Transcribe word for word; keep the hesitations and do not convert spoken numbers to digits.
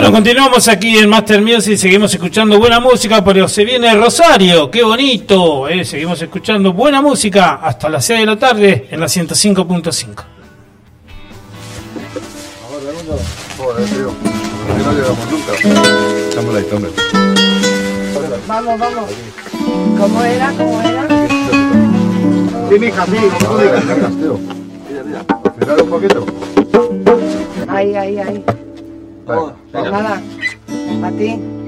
Bueno, continuamos aquí en Master Music y seguimos escuchando buena música, pero se viene Rosario, qué bonito, ¿eh? Seguimos escuchando buena música hasta las seis de la tarde en la ciento cinco punto cinco. No llegamos nunca. Estamos ahí, hombre. Vamos, vamos. ¿Cómo era? ¿Cómo era? Sí, mija, sí, no me digas, tío. Mira, mira. Afinar un poquito. Ahí, ahí, ahí. Vale, Pues nada, a ti.